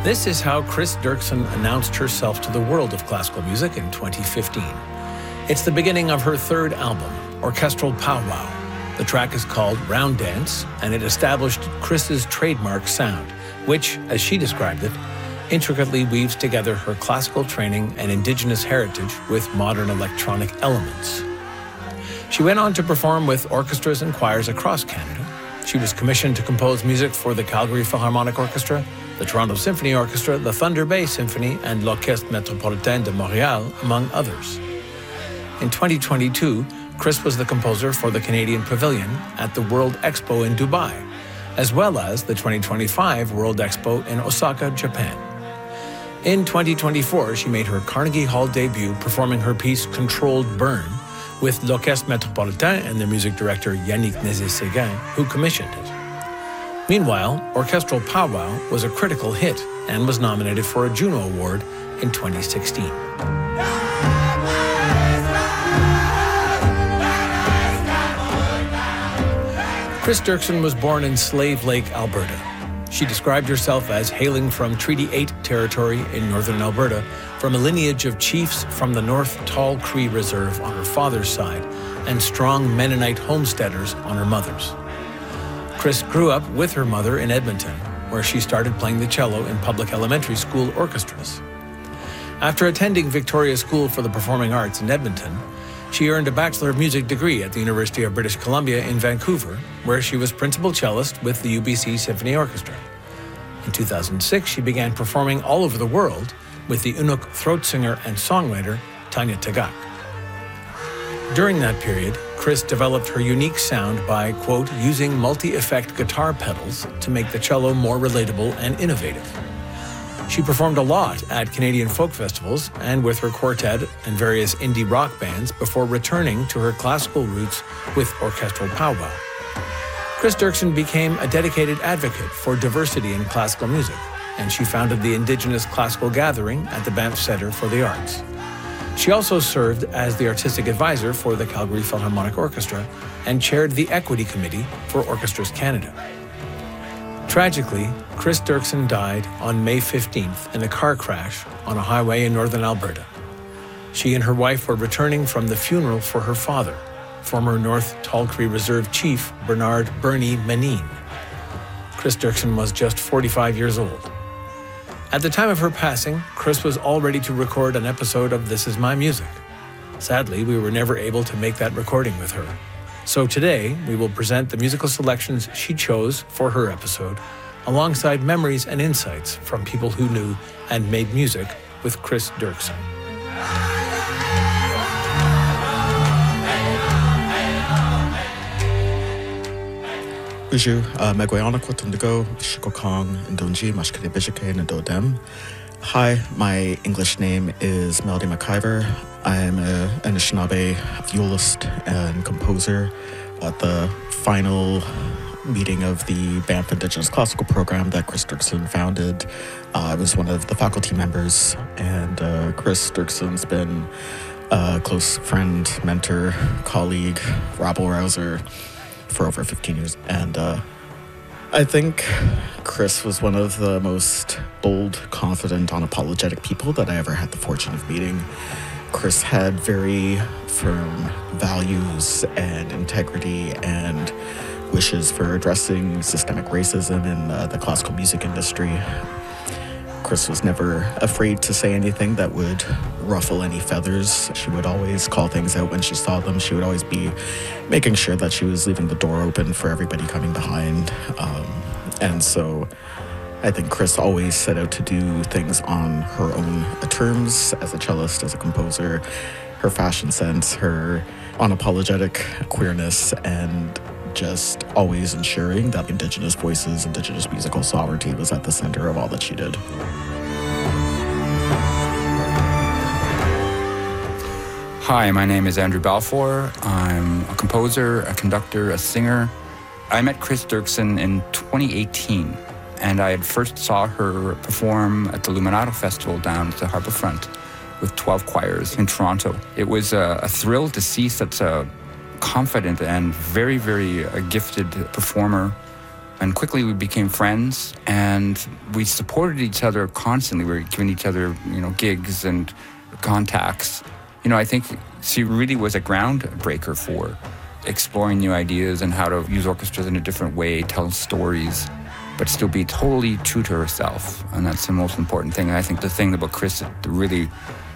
This is how Chris Dirksen announced herself to the world of classical music in 2015. It's the beginning of her third album, Orchestral Powwow. The track is called Round Dance, and it established Chris's trademark sound, which, as she described it, intricately weaves together her classical training and indigenous heritage with modern electronic elements. She went on to perform with orchestras and choirs across Canada. She was commissioned to compose music for the Calgary Philharmonic Orchestra, the Toronto Symphony Orchestra, the Thunder Bay Symphony, and l'Orchestre Métropolitain de Montréal, among others. In 2022, Chris was the composer for the Canadian Pavilion at the World Expo in Dubai, as well as the 2025 World Expo in Osaka, Japan. In 2024, she made her Carnegie Hall debut performing her piece Controlled Burn with l'Orchestre Métropolitain and their music director Yannick Nézet-Séguin, who commissioned it. Meanwhile, Orchestral Powwow was a critical hit and was nominated for a Juno Award in 2016. Chris Dirksen was born in Slave Lake, Alberta. She described herself as hailing from Treaty 8 territory in northern Alberta, from a lineage of chiefs from the North Tall Cree Reserve on her father's side and strong Mennonite homesteaders on her mother's. Chris grew up with her mother in Edmonton, where she started playing the cello in public elementary school orchestras. After attending Victoria School for the Performing Arts in Edmonton, she earned a Bachelor of Music degree at the University of British Columbia in Vancouver, where she was principal cellist with the UBC Symphony Orchestra. In 2006, she began performing all over the world with the Inuk throat singer and songwriter Tanya Tagaq. During that period, Chris developed her unique sound by, quote, using multi-effect guitar pedals to make the cello more relatable and innovative. She performed a lot at Canadian folk festivals and with her quartet and various indie rock bands before returning to her classical roots with Orchestral Powwow. Chris Dirksen became a dedicated advocate for diversity in classical music, and she founded the Indigenous Classical Gathering at the Banff Centre for the Arts. She also served as the artistic advisor for the Calgary Philharmonic Orchestra and chaired the Equity Committee for Orchestras Canada. Tragically, Chris Dirksen died on May 15th in a car crash on a highway in northern Alberta. She and her wife were returning from the funeral for her father, former North Tall Cree Reserve Chief Bernard Bernie Menine. Chris Dirksen was just 45 years old. At the time of her passing, Chris was all ready to record an episode of This Is My Music. Sadly, we were never able to make that recording with her. So today, we will present the musical selections she chose for her episode, alongside memories and insights from people who knew and made music with Chris Dirksen. Uju, Megwayana Kwatundigo, Shikokong, Ndonji, Mashkade Bijake, Ndodem. Hi, my English name is Melody McIver. I'm an Anishinaabe violist and composer at the final meeting of the Banff Indigenous Classical Program that Chris Dirksen founded. I was one of the faculty members, and Chris Dirksen's been a close friend, mentor, colleague, rabble-rouser for over 15 years. And I think Chris was one of the most bold, confident, unapologetic people that I ever had the fortune of meeting. Chris had very firm values and integrity and wishes for addressing systemic racism in the classical music industry. Chris was never afraid to say anything that would ruffle any feathers. She would always call things out when she saw them. She would always be making sure that she was leaving the door open for everybody coming behind. And so I think Chris always set out to do things on her own terms as a cellist, as a composer, her fashion sense, her unapologetic queerness, and just always ensuring that Indigenous voices, Indigenous musical sovereignty was at the center of all that she did. Hi, my name is Andrew Balfour. I'm a composer, a conductor, a singer. I met Chris Dirksen in 2018, and I had first saw her perform at the Luminato Festival down at the Harbourfront with 12 choirs in Toronto. It was a thrill to see such a confident and very, very gifted performer And quickly we became friends, and we supported each other constantly. We were giving each other, gigs and contacts. I think she really was a groundbreaker for exploring new ideas and how to use orchestras in a different way, tell stories, but still be totally true to herself. And that's the most important thing. And I think the thing about Chris that really